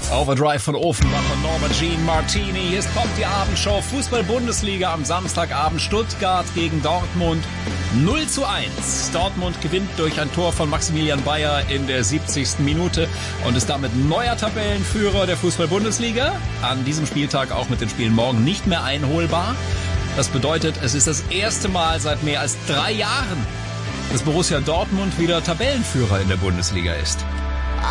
Overdrive von Offenbach und Norbert Jean Martini. Hier kommt die Abendshow. Fußball-Bundesliga am Samstagabend. Stuttgart gegen Dortmund. 0:1. Dortmund gewinnt durch ein Tor von Maximilian Bayer in der 70. Minute und ist damit neuer Tabellenführer der Fußball-Bundesliga. An diesem Spieltag auch mit den Spielen morgen nicht mehr einholbar. Das bedeutet, es ist das erste Mal seit mehr als 3 Jahren, dass Borussia Dortmund wieder Tabellenführer in der Bundesliga ist.